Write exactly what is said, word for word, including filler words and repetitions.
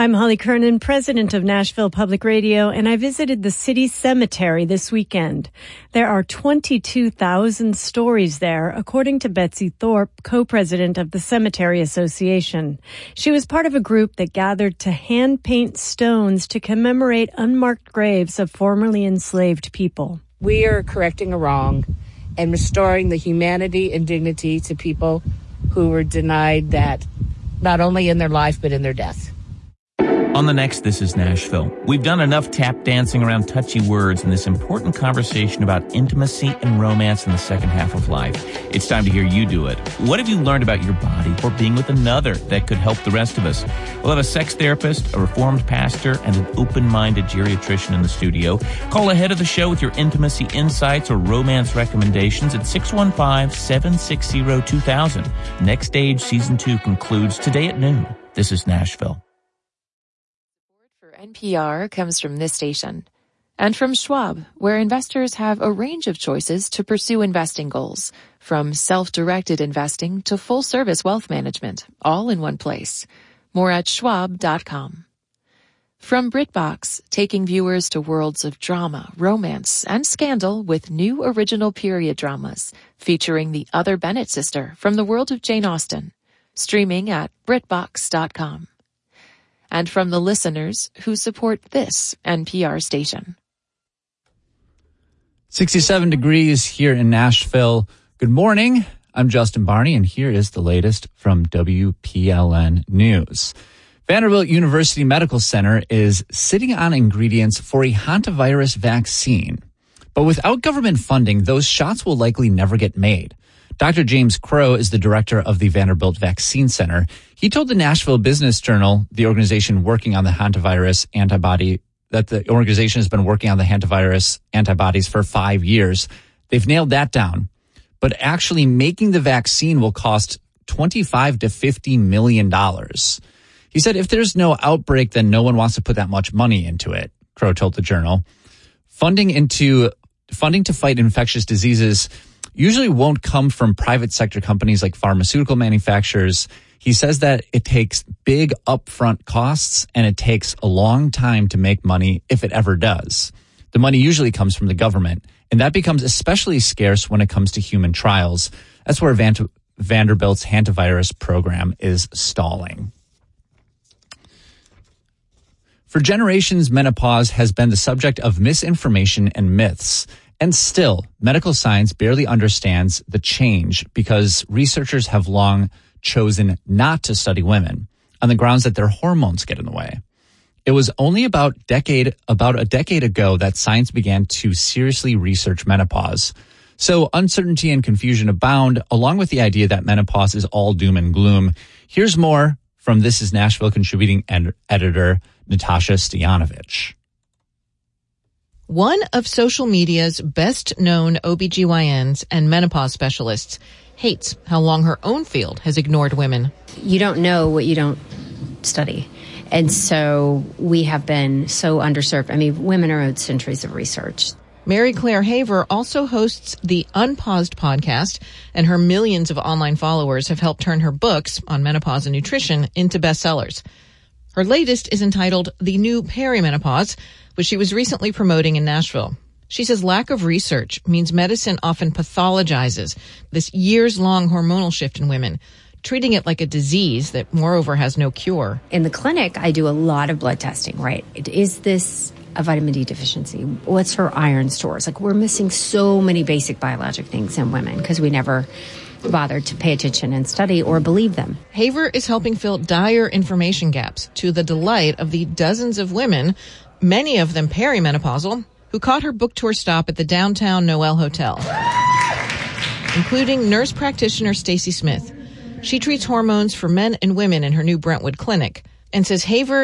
I'm Holly Kernan, president of Nashville Public Radio, and I visited the city cemetery this weekend. There are twenty-two thousand stories there, according to Betsy Thorpe, co-president of the Cemetery Association. She was part of a group that gathered to hand paint stones to commemorate unmarked graves of formerly enslaved people. We are correcting a wrong and restoring the humanity and dignity to people who were denied that not only in their life but in their death. On the next This is Nashville, we've done enough tap dancing around touchy words in this important conversation about intimacy and romance in the second half of life. It's time to hear you do it. What have you learned about your body or being with another that could help the rest of us? We'll have a sex therapist, a reformed pastor, and an open-minded geriatrician in the studio. Call ahead of the show with your intimacy insights or romance recommendations at six one five, seven six zero, two thousand. Next Stage Season two concludes today at noon. This is Nashville. N P R comes from this station and from Schwab, where investors have a range of choices to pursue investing goals, from self-directed investing to full-service wealth management, all in one place. More at schwab dot com. From BritBox, taking viewers to worlds of drama, romance, and scandal with new original period dramas featuring the other Bennett sister from the world of Jane Austen. Streaming at brit box dot com. And from the listeners who support this N P R station. sixty-seven degrees here in Nashville. Good morning. I'm Justin Barney, and here is the latest from W P L N News. Vanderbilt University Medical Center is sitting on ingredients for a hantavirus vaccine. But without government funding, those shots will likely never get made. Doctor James Crow is the director of the Vanderbilt Vaccine Center. He told the Nashville Business Journal, the organization working on the hantavirus antibody, that the organization has been working on the hantavirus antibodies for five years. They've nailed that down. But actually making the vaccine will cost twenty-five to fifty million dollars. He said if there's no outbreak, then no one wants to put that much money into it, Crow told the Journal. Funding into funding to fight infectious diseases usually won't come from private sector companies like pharmaceutical manufacturers. He says that it takes big upfront costs and it takes a long time to make money if it ever does. The money usually comes from the government, and that becomes especially scarce when it comes to human trials. That's where Van- Vanderbilt's hantavirus program is stalling. For generations, menopause has been the subject of misinformation and myths. And still, medical science barely understands the change because researchers have long chosen not to study women on the grounds that their hormones get in the way. It was only about decade about a decade ago that science began to seriously research menopause. So uncertainty and confusion abound, along with the idea that menopause is all doom and gloom. Here's more from This is Nashville contributing ed- editor Natasha Stoyanovich. One of social media's best-known O B G Y Ns and menopause specialists hates how long her own field has ignored women. You don't know what you don't study. And so we have been so underserved. I mean, women are owed centuries of research. Mary Claire Haver also hosts the Unpaused podcast, and her millions of online followers have helped turn her books on menopause and nutrition into bestsellers. Her latest is entitled The New Perimenopause, which she was recently promoting in Nashville. She says lack of research means medicine often pathologizes this years-long hormonal shift in women, treating it like a disease that, moreover, has no cure. In the clinic, I do a lot of blood testing, right? Is this a vitamin D deficiency? What's her iron stores? Like, we're missing so many basic biologic things in women because we never bothered to pay attention and study or believe them. Haver is helping fill dire information gaps to the delight of the dozens of women, many of them perimenopausal, who caught her book tour stop at the downtown Noel Hotel, including nurse practitioner Stacy Smith. She treats hormones for men and women in her new Brentwood clinic and says Haver